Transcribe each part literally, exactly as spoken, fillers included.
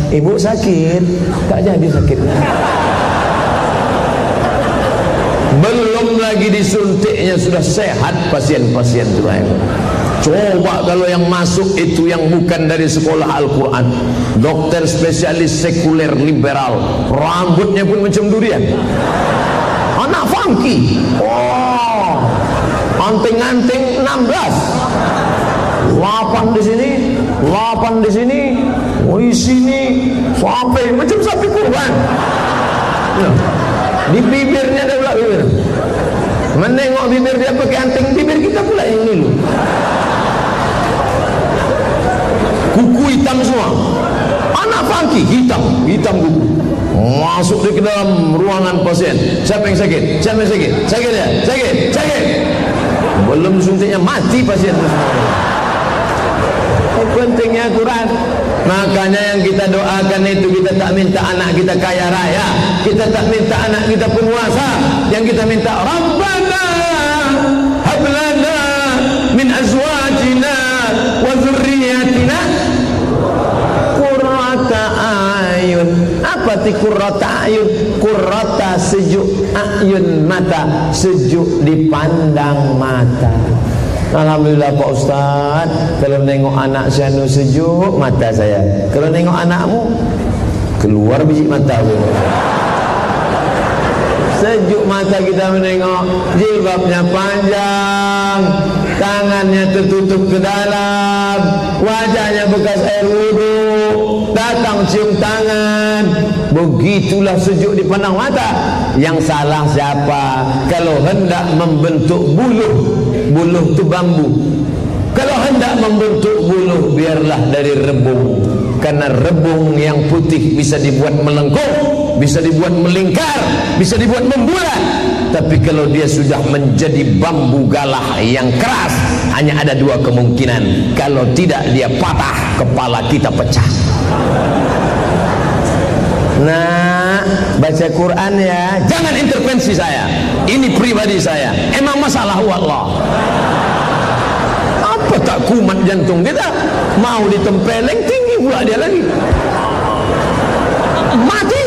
ibu sakit, tak jadi sakitnya. Belum lagi disuntiknya sudah sehat pasien-pasien itu. Coba kalau yang masuk itu yang bukan dari sekolah Al-Quran, dokter spesialis sekuler liberal, rambutnya pun macam durian, anak funky, oh, anting-anting enam belas, delapan di sini, delapan di sini, oh di sini, sampai macam sapi kurban. Di bibirnya ada pula bibir. Menengok bibir dia pakai anting, bibir kita pula yang dulu. Kuku hitam semua. Anak funky hitam, hitam kuku. Masuk di ke dalam ruangan pasien. Siapa yang sakit? Siapa yang sakit? Sakit ya? Sakit? Sakit. Belum suntiknya mati pasien. Pentingnya Quran. Makanya yang kita doakan itu, kita tak minta anak kita kaya raya, kita tak minta anak kita penguasa. Yang kita minta, Rabbana hab lana min azwajina wa dzurriyyatina qurrata ayun. Apa ti qurrata ayun? Qurrata sejuk ayun mata, sejuk dipandang mata. Alhamdulillah Pak Ustaz, kalau nengok anak saya nu sejuk mata saya. Kalau nengok anakmu keluar biji mata aku. Sejuk mata kita menengok, jilbabnya panjang, tangannya tertutup ke dalam, wajahnya bekas air wudu, datang cium tangan. Begitulah sejuk dipandang mata. Yang salah siapa? Kalau hendak membentuk buluh, buluh itu bambu. Kalau hendak membentuk buluh, biarlah dari rebung. Karena rebung yang putih bisa dibuat melengkung, bisa dibuat melingkar, bisa dibuat membulat. Tapi kalau dia sudah menjadi bambu galah yang keras, hanya ada dua kemungkinan. Kalau tidak dia patah, kepala kita pecah. Nah, baca Quran ya, jangan intervensi saya. Ini pribadi saya. Emang masalah Allah. Apa tak kumat jantung kita? Mau ditempeleng tinggi pula dia lagi. Mati.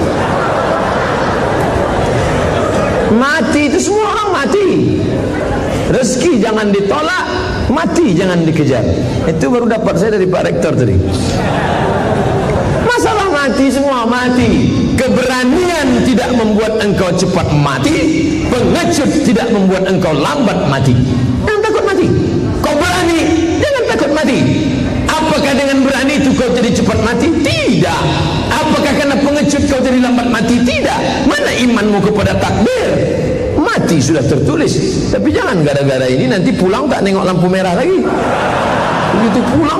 Mati itu semua orang mati. Rezeki jangan ditolak, mati jangan dikejar. Itu baru dapat saya dari Pak Rektor tadi. Masalah mati, semua mati. Keberanian tidak membuat engkau cepat mati, pengecut tidak membuat engkau lambat mati. Jangan takut mati. Kau berani, jangan takut mati. Apakah dengan berani itu kau jadi cepat mati? Tidak. Apakah karena pengecut kau jadi lambat mati? Tidak. Mana imanmu kepada takdir? Mati sudah tertulis. Tapi jangan gara-gara ini nanti pulang tak nengok lampu merah lagi. Begitu pulang,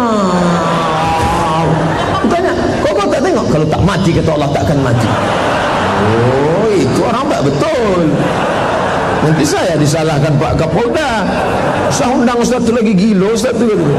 wow. Tanya, kok kau tak tengok? Kalau tak mati kata Allah tak akan mati. Oh, itu orang tak betul. Nanti saya disalahkan Pak Kapolda. Saya undang Ustaz tu lagi gila, Ustaz tu lagi.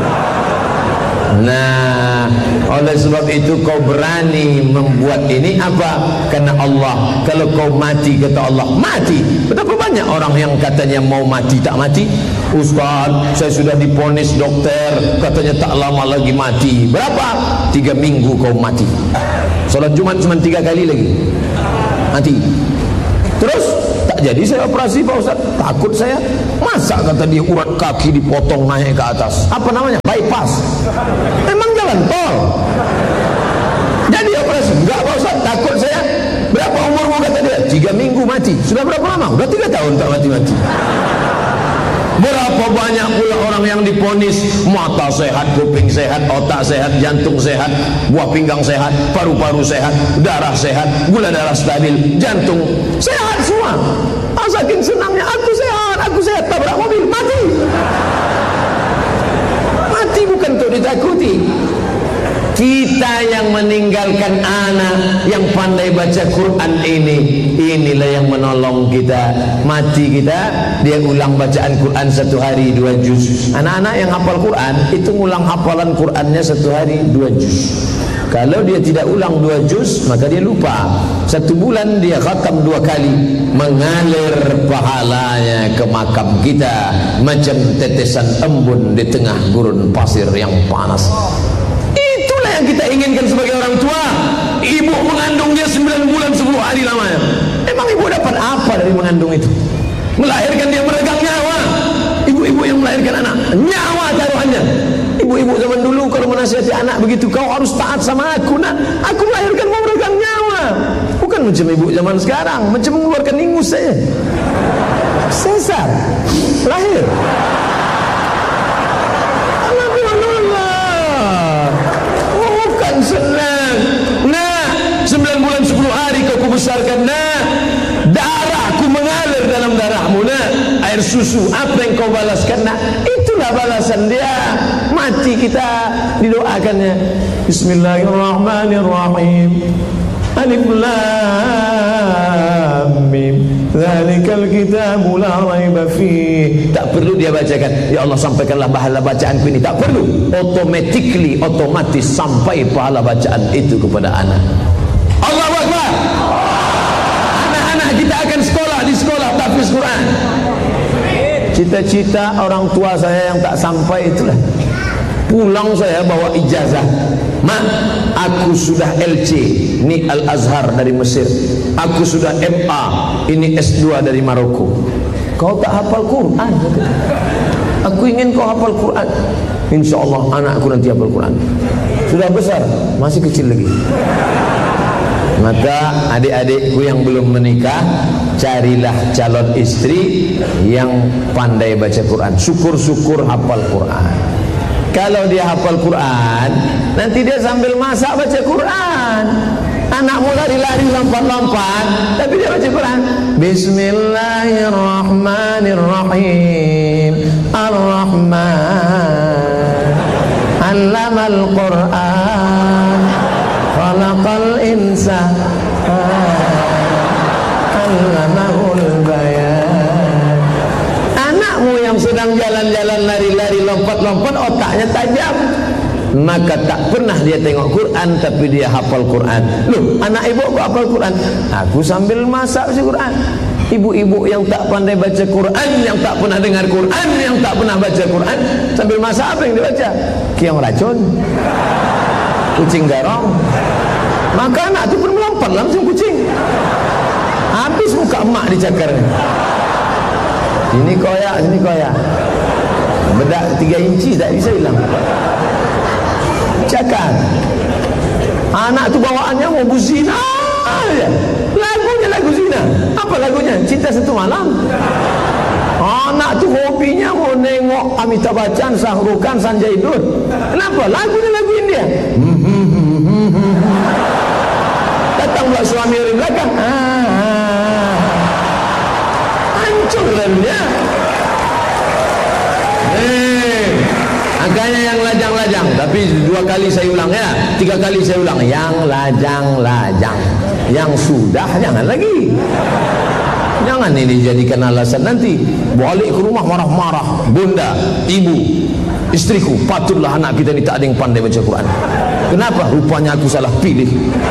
Nah, oleh sebab itu kau berani membuat ini apa? Karena Allah. Kalau kau mati kata Allah, mati. Betapa banyak orang yang katanya mau mati tak mati. Ustaz, saya sudah diponis dokter, katanya tak lama lagi mati. Berapa? Tiga minggu kau mati. Salat Jumat cuma tiga kali lagi mati. Terus tak jadi saya operasi Pak Ustaz. Takut saya. Masa kata dia urat kaki dipotong naik ke atas. Apa namanya? Bypass. Emang jalan tol. Jadi operasi. Enggak Pak Ustaz, takut saya. Berapa umurmu kata dia? Tiga minggu mati. Sudah berapa lama? Sudah tiga tahun tak mati-mati. Berapa banyak pula orang yang diponis mata sehat, kuping sehat, otak sehat, jantung sehat, buah pinggang sehat, paru-paru sehat, darah sehat, gula darah stabil, jantung sehat semua. Ah, saking senangnya, aku sehat, aku sehat, tabrak mobil, mati. Mati bukan untuk ditakuti. Kita yang meninggalkan anak yang pandai baca Quran ini, inilah yang menolong kita. Mati kita, dia ulang bacaan Quran satu hari dua juz. Anak-anak yang hafal Quran itu ngulang hafalan Qurannya satu hari dua juz. Kalau dia tidak ulang dua juz, maka dia lupa. Satu bulan dia khatam dua kali, mengalir pahalanya ke makam kita macam tetesan embun di tengah gurun pasir yang panas. Yang kita inginkan sebagai orang mengandung itu. Melahirkan dia meregang nyawa. Ibu-ibu yang melahirkan anak, nyawa taruhannya. Ibu-ibu zaman dulu kalau menasihati anak begitu, kau harus taat sama aku nak. Aku melahirkan mau meregang nyawa. Bukan macam ibu zaman sekarang, macam mengeluarkan ingus saja. Sesar, lahir. Alhamdulillah. Bukan senang. Nah, sembilan bulan sepuluh hari kau kubesarkan. Nah, darahku mengalir dalam darahmu. Nah, air susu apa yang kau balaskan? Nah, itulah balasan dia. Mati kita didoakannya. Bismillahirrahmanirrahim. Alif Lam Mim. Dzalikal kitabu la raiba fihi. Tak perlu dia bacakan. Ya Allah, sampaikanlah pahala bacaanku ini. Tak perlu. Automatically, otomatis sampai pahala bacaan itu kepada anak. Allahu Akbar. Anak-anak kita akan sekolah di sekolah tahfiz Quran. Cita-cita orang tua saya yang tak sampai itulah. Pulang saya bawa ijazah. Ma, aku sudah L C, ini Al-Azhar dari Mesir. Aku sudah M A, ini S dua dari Maroko. Kau tak hafal Quran? Aku ingin kau hafal Quran. Insya Allah anakku nanti hafal Quran. Sudah besar, masih kecil lagi. Maka adik-adikku yang belum menikah, carilah calon istri yang pandai baca Quran. Syukur-syukur hafal Quran. Kalau dia hafal Quran, nanti dia sambil masak baca Quran. Anakmu lari-lari lompat-lompat, tapi dia baca Quran. Bismillahirrahmanirrahim. Ar-Rahman 'allamal Quran. Khalaqal insan. 'allamahul bayan. Anakmu yang sedang jalan-jalan lari-lari lompat-lompat otaknya tajam, maka tak pernah dia tengok Quran tapi dia hafal Quran. Loh, anak ibu kok hafal Quran? Aku sambil masak baca Quran. Ibu-ibu yang tak pandai baca Quran, yang tak pernah dengar Quran, yang tak pernah baca Quran, sambil masak apa yang dibaca? Kiong racun, kucing garong. Maka anak itu pun melompat langsung kucing. Habis muka emak dicakarnya. Ini koyak, ini koyak. Bedak tiga inci tak bisa hilang. Cakar. Anak tu bawaannya mau berzina. Lagunya lagu zina. Apa lagunya? Cinta Satu Malam. Anak tu hobinya mau nengok Amitabh Bachchan, Shah Rukh Khan, Sanjay Dutt. Kenapa? Lagunya lagu India. Datang pula suami dari belakang. Hancur lalunya. Eh, agaknya yang lajang-lajang. Tapi dua kali saya ulang ya, tiga kali saya ulang. Yang lajang-lajang, yang sudah jangan lagi. Jangan ini jadikan alasan nanti balik ke rumah marah-marah. Bunda, ibu, istriku, patutlah anak kita ni tak ada yang pandai baca Quran. Kenapa? Rupanya aku salah pilih.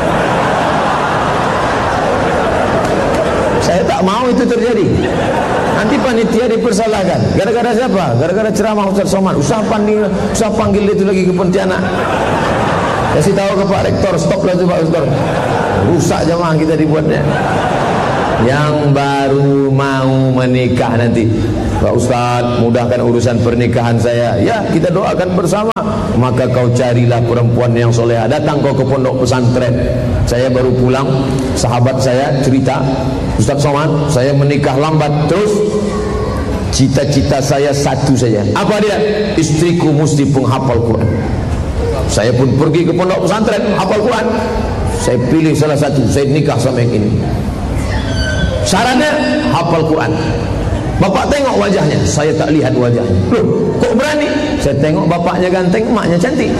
Saya tak mau itu terjadi. Nanti panitia dipersalahkan. Gara-gara siapa? Gara-gara ceramah Ustaz Somad. Usah panggil, usah panggil dia itu lagi ke Pontianak. Kasih tahu ke Pak Rektor, stoplah itu Pak Rektor. Rusak jemaah kita dibuatnya. Yang baru mau menikah nanti, Pak Ustaz, mudahkan urusan pernikahan saya. Ya, kita doakan bersama. Maka kau carilah perempuan yang soleha. Datang kau ke pondok pesantren. Saya baru pulang, sahabat saya cerita, Ustaz Somad, saya menikah lambat. Terus cita-cita saya satu saja. Apa dia? Istriku mesti penghafal Quran. Saya pun pergi ke pondok pesantren, hafal Quran. Saya pilih salah satu, saya nikah sama yang ini. Syaratnya hafal Quran. Bapak tengok wajahnya, saya tak lihat wajahnya. Loh, kok berani? Saya tengok bapaknya ganteng, emaknya cantik.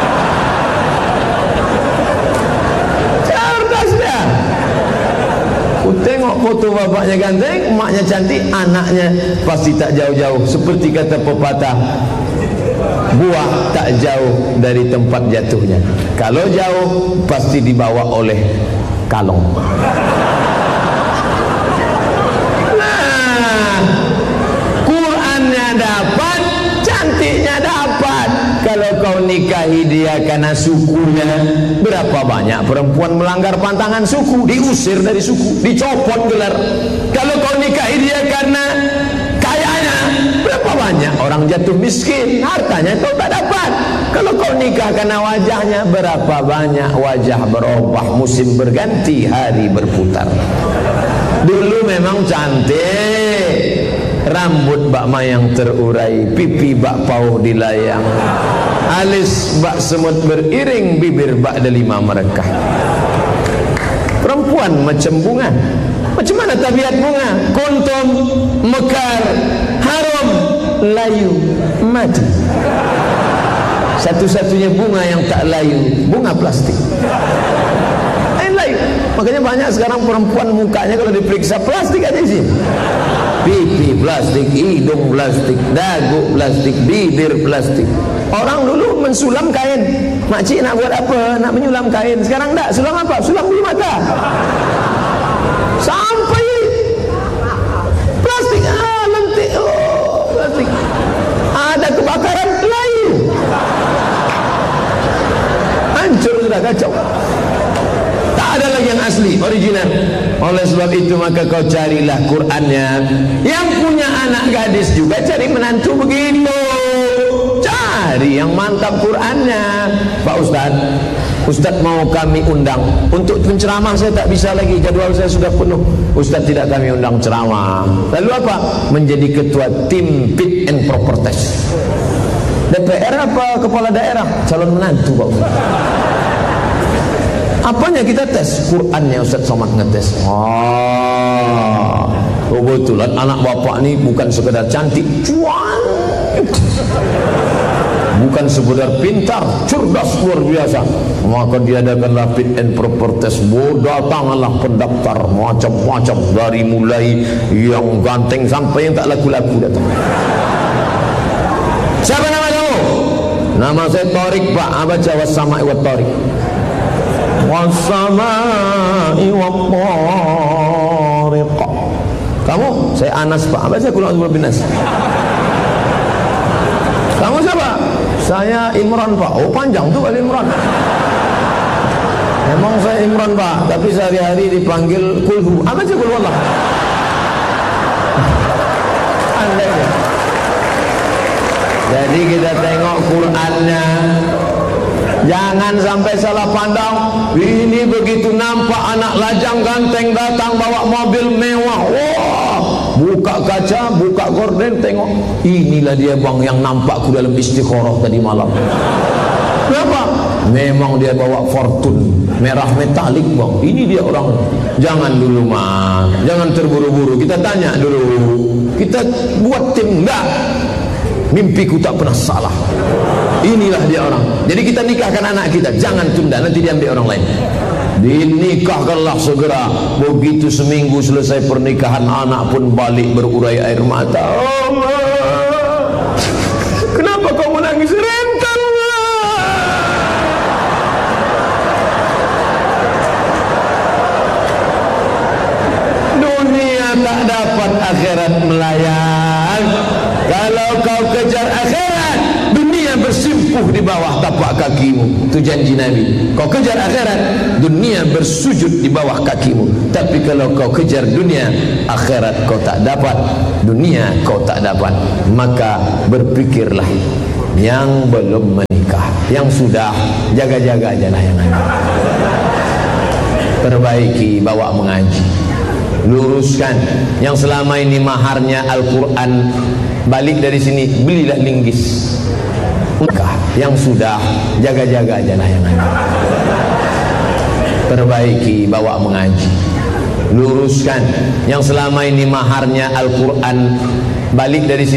Cerdas dia. Ku tengok foto bapaknya ganteng, emaknya cantik, anaknya pasti tak jauh-jauh. Seperti kata pepatah, buah tak jauh dari tempat jatuhnya. Kalau jauh pasti dibawa oleh kalong. Dapat, cantiknya dapat. Kalau kau nikah nikahi dia karena sukunya, berapa banyak perempuan melanggar pantangan suku, diusir dari suku, dicopot gelar. Kalau kau nikahi dia karena kayanya, berapa banyak orang jatuh miskin, hartanya kau tak dapat. Kalau kau nikah karena wajahnya, berapa banyak wajah berubah, musim berganti, hari berputar. Dulu memang cantik, rambut bak mayang terurai, pipi bak pauh dilayang, alis bak semut beriring, bibir bak delima merekah. Perempuan macam bunga. Macam mana tabiat bunga? Kuntum, mekar, harum, layu, mati. Satu-satunya bunga yang tak layu, bunga plastik. Lain layu. Makanya banyak sekarang perempuan mukanya kalau diperiksa plastik aja sih. Pipi plastik, hidung plastik, dagu plastik, bibir plastik. Orang dulu mensulam kain. Makcik nak buat apa? Nak menyulam kain. Sekarang tak. Sulam apa? Sulam bulu mata. Sampai plastik, ah lentik, oh plastik. Ada kebakaran, layu. Hancur sudah, kacau. Tak ada lagi yang asli, original. Oleh sebab itu maka kau carilah Qur'annya. Yang punya anak gadis juga cari menantu begitu. Cari yang mantap Qur'annya. Pak Ustaz, Ustaz mau kami undang untuk penceramah, saya tak bisa lagi, jadwal saya sudah penuh. Ustaz tidak kami undang ceramah. Lalu apa? Menjadi ketua tim fit and proper test. D P R apa kepala daerah? Calon menantu Pak Ustaz. Apanya kita tes? Qur'annya Ustaz Somad ngetes. Wah, kebetulan anak bapak ni bukan sekedar cantik, cuan, bukan sekedar pintar, cerdas luar biasa. Maka diadakanlah fit and proper test. Datanglah pendaftar macam-macam, dari mulai yang ganteng sampai yang tak laku-laku datang. Siapa nama kamu? Nama saya Torik Pak. Baca wassama'i wat Torik. Wassama'i wat Torik. Kamu? Saya Anas Pak. Baca Qul a'udzu birabbin nas. Kamu siapa? Saya Imran Pak. Oh panjang tuh Ali Imran. Memang saya Imran Pak, tapi sehari-hari dipanggil Kulhu. Apa sih Kulhu Allah? Andai ya. Jadi kita tengok Qur'annya. Jangan sampai salah pandang. Ini begitu nampak anak lajang ganteng datang bawa mobil mewah. Wah, buka kaca, buka gorden, tengok. Inilah dia bang yang nampakku dalam istikharah tadi malam. Kenapa? Memang dia bawa Fortune merah metalik bang. Ini dia orang. Jangan dulu mah, jangan terburu-buru. Kita tanya dulu. Kita buat tim enggak. Mimpiku tak pernah salah. Inilah dia orang. Jadi kita nikahkan anak kita, jangan tunda, nanti diambil orang lain. Dinikahkanlah segera. Begitu seminggu selesai pernikahan, anak pun balik berurai air mata. Oh, Ma, kenapa kau menangis rentang, Ma? Dunia tak dapat, akhirat melayang. Kalau kau kejar akhirat, dunia bersimpuh di bawah tapak kakimu. Itu janji Nabi. Kau kejar akhirat, dunia bersujud di bawah kakimu. Tapi kalau kau kejar dunia, akhirat kau tak dapat, dunia kau tak dapat. Maka berpikirlah. Yang belum menikah, yang sudah, jaga-jaga aja lah yang ada. Perbaiki, bawa mengaji, luruskan. Yang selama ini maharnya Al-Quran, balik dari sini, belilah linggis. Yang sudah, jaga-jaga aja lah yang ada. Perbaiki, bawa mengaji, luruskan. Yang selama ini maharnya Al-Quran, balik dari sini.